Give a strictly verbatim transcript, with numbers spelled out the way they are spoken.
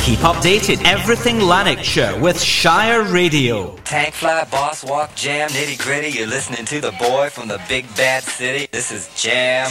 Keep updated. Everything Lanarkshire with Shire Radio. Tank fly, boss walk, jam, nitty gritty. You're listening to the boy from the big bad city. This is Jam